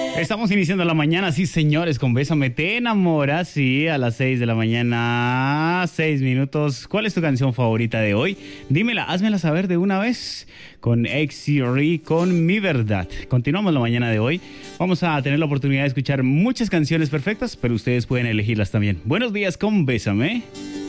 Estamos iniciando la mañana, sí señores, con Bésame Te Enamoras, sí, a las 6 de la mañana, 6 minutos. ¿Cuál es tu canción favorita de hoy? Dímela, házmela saber de una vez con XCRE, con Mi Verdad. Continuamos la mañana de hoy. Vamos a tener la oportunidad de escuchar muchas canciones perfectas, pero ustedes pueden elegirlas también. Buenos días con Bésame.